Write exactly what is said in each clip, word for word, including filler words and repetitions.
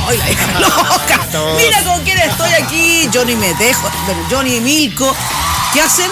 Ay, la hija loca. Mira con quién estoy aquí. Johnny Me Dejo, bueno, Johnny y Milko. ¿Qué hacen?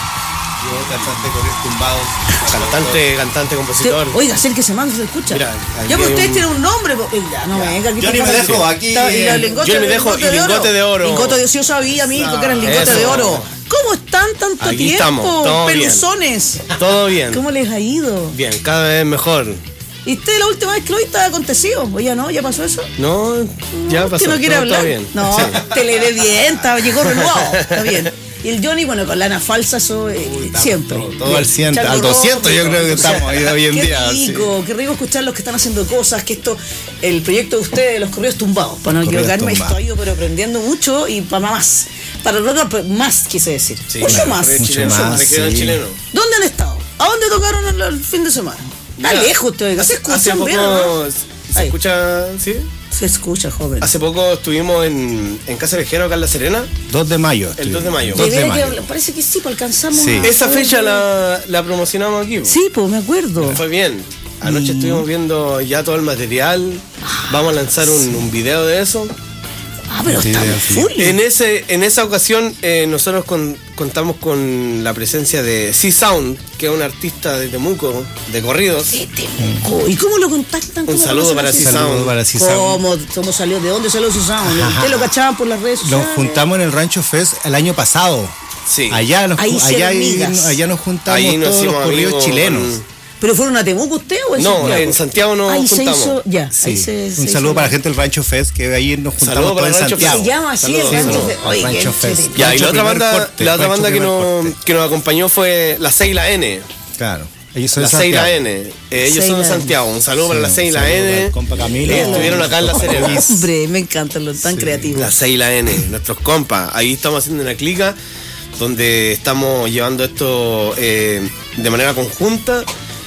Yo, cantante, corridos tumbados. Cantante, cantante, compositor. Te, oiga, acérquese más, no se escucha. Mira, ya pues ustedes un... tienen un nombre. Ya, no ya. venga. Johnny Me Dejo, aquí. Está, y lingote, Johnny Me Dejo y lingote de oro. Lingote de oro. Yo sabía, Milko, que eran lingote Eso. de oro. ¿Cómo están tanto aquí tiempo? Estamos, todo peluzones. Bien. Todo bien. ¿Cómo les ha ido? Bien, cada vez mejor. ¿Y usted la última vez que lo vi estaba acontecido? ¿O ya no? ¿Ya pasó eso? No, ya no, pasó. ¿Que no quiere todo, hablar? Todo bien. No, sí. te le ve bien, está, llegó renovado. Está bien. Y el Johnny, bueno, con lana falsa, eso eh, Uy, siempre. Todo, todo al cien, al doscientos yo creo que estamos ahí hoy en qué día. Qué rico, sí. Qué rico escuchar los que están haciendo cosas, que esto, el proyecto de ustedes, los corridos tumbados, para no equivocarme, estoy pero aprendiendo mucho y para más, para lograr más, quise decir. Sí, mucho claro, más. Mucho chileno, más, sí. chileno. ¿Dónde han estado? ¿A dónde tocaron el, el fin de semana? Está lejos ustedes, se escuchan bien, ¿no? ¿Se Ahí. escucha, sí? Se escucha, joven. Hace poco estuvimos en, en Casa Vejero, acá en La Serena. dos de mayo. El dos de mayo. dos de mayo. Que, parece que sí, pues alcanzamos. Sí. Esa fecha la, la promocionamos aquí. Sí, pues me acuerdo. Fue bien. Anoche mm. estuvimos viendo ya todo el material. Vamos a lanzar un, un video de eso. Ah, pero sí, estamos full. En, ese, en esa ocasión eh, nosotros con, contamos con la presencia de C-Sound, que es un artista de Temuco, de corridos. De Temuco. ¿Y cómo lo contactan? Un saludo para C-Sound. ¿Cómo, ¿Cómo salió? ¿De dónde salió C-Sound? ¿Ustedes lo cachaban por las redes sociales? Nos juntamos en el Rancho Fest el año pasado. Sí. Allá nos, ahí, allá, ahí, allá nos juntamos ahí nos todos los corridos chilenos. Con... ¿Pero fueron a Temuco usted o en no, Santiago? en Santiago nos ahí juntamos. Se hizo, ya, sí. ahí se, un se saludo hizo para la gente del Rancho Fest, que ahí nos juntamos todos en Santiago. Se llama así el Rancho Fest. Oye, Rancho Fest. Ya, y la otra banda, corte, la otra banda que, nos, que nos acompañó fue la C y la N. Claro. Ellos son la C y la N. Eh, ellos son de Santiago. Un saludo sí, para la C y la N. Compa Camilo. Eh, estuvieron acá en La Serena. Hombre, me encantan los tan sí. creativos. La C y la N, nuestros compas. Ahí estamos haciendo una clica donde estamos llevando esto eh, de manera conjunta.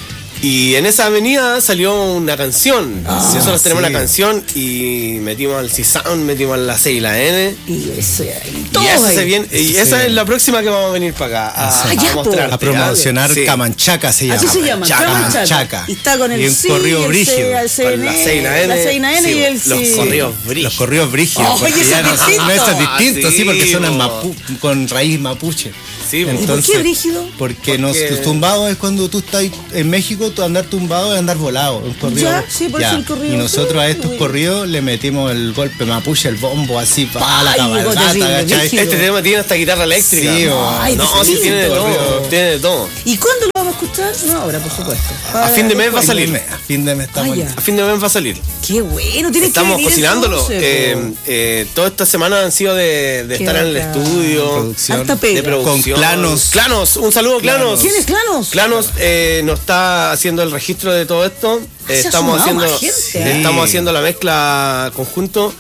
Y en esa avenida salió una canción. Ah, Nosotros sí. tenemos una canción y metimos al C-Sound, metimos a la C y la N. Y, ese, y, y, esa, se viene, y sí. esa es la próxima que vamos a venir para acá. A, ah, ya, a, mostrarte, a promocionar sí. Camanchaca se llama. Así se llama, Camanchaca. Camanchaca. Y está con el y un sí, corrido brígido. La C y la N. La C y la N sí, y el Los sí. corridos brígidos. Los corridos brígidos. Oh, oye, ya no, distinto. no es distinto, ah, sí, porque son mapu, con raíz mapuche. Sí, entonces, ¿y por qué brígido? Porque, porque... Nos, tumbado es cuando tú estás en México, tú andar tumbado es andar volado. Un corrido, ya, sí, por ya. eso el corrido. Y nosotros a estos corridos le metimos el golpe mapuche, el bombo así para la cabalgata. Este tema tiene hasta guitarra eléctrica. Sí, o... Ay, no, sí, tiene de todo. Tiene de todo. ¿Y cuándo lo vamos a escuchar? No, ahora, por supuesto. A, a fin de mes va a salir. A fin de mes estamos. Ah, a fin de mes va a salir. Qué bueno, tiene Estamos que cocinándolo. Entonces, eh, eh, toda esta semana han sido de, de estar bacán. En el estudio. Producción, de producción. Con Clanos. Clanos, un saludo, Clanos. ¿Quién es Clanos? Clanos eh, nos está haciendo el registro de todo esto. Eh, estamos haciendo gente, sí. Estamos haciendo la mezcla conjunto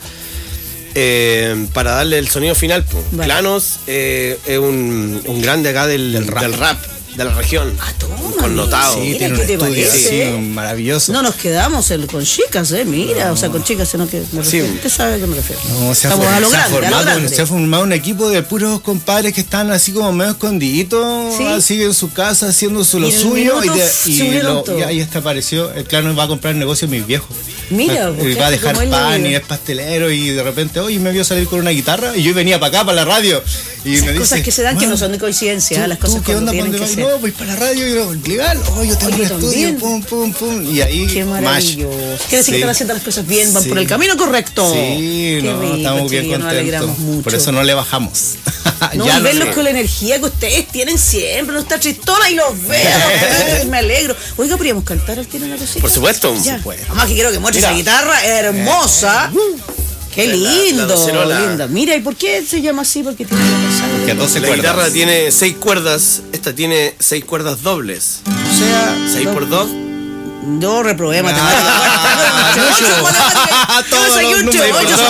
eh, para darle el sonido final. Vale. Clanos eh, es un, un grande acá del, del, rap. del rap de la región. Ah, toma, connotado. Sí, tiene un estudio sí, maravilloso. No nos quedamos el, con chicas, eh, mira, no. o sea, con chicas, sino que me refiero. Sí. Usted sabe a qué me refiero. No, se, ha Estamos for, a lo se, grande, ha formado, a lo grande. se ha formado un equipo de puros compadres que están así como medio escondiditos, ¿sí? Así en su casa haciendo su, lo suyo y, de, y, lo, y ahí hasta apareció, el Clano va a comprar el negocio de mis viejos. Mira, va, va a dejar pan y es pastelero y de repente, oye, me vio salir con una guitarra y yo venía para acá, para la radio. Y Esas me cosas dice, que se dan que no son de coincidencia, ¿tú, las cosas ¿tú qué onda? tienen ¿Dónde que vas? ser. No, voy para la radio y yo, legal, oh, yo tengo un estudio, pum, pum, pum. Y ahí, qué maravilloso. Quiere decir sí. que están haciendo las cosas bien, van sí. por el camino correcto. Sí, no, rico, estamos bien chiquillo, contentos. Mucho. Por eso no le bajamos. No, ya y verlos no con la energía que ustedes tienen siempre, no está tristona y los veo. Me alegro. Oiga, ¿podríamos cantar al tiro una cosita? Por supuesto. Ya. Por supuesto. Además que quiero que muestre esa guitarra hermosa. Eh. Qué lindo, la, la linda. Mira, ¿y por qué se llama así? Porque tiene la pasada. Porque doce la cuerdas. guitarra tiene seis cuerdas, esta tiene seis cuerdas dobles. O sea, seis por dos. No reprobé matemáticas. Todos los números.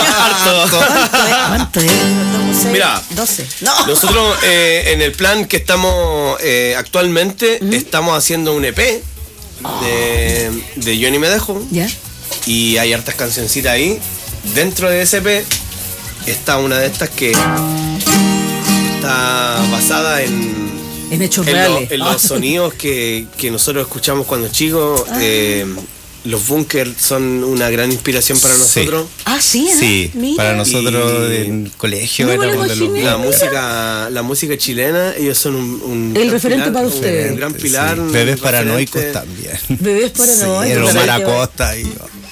¿Cuánto es? Mira, doce. No. Nosotros eh, en el plan que estamos eh, actualmente uh-huh. estamos haciendo un E P de, de Johnny Me Dejo. Ya. Y hay hartas cancioncitas ahí. Dentro de ese E P está una de estas que está basada en en hechos en reales lo, en los sonidos que, que nosotros escuchamos cuando chicos, eh, los Bunkers son una gran inspiración para nosotros. Sí. Ah, sí, ¿eh? Sí, Mira. para nosotros y en colegio no éramos de los la música, la música chilena, ellos son un, un el referente pilar, para ustedes. Un gran pilar. Sí. Un Bebés referente. Paranoicos también. Bebés Paranoicos. Sí, Romar Acosta y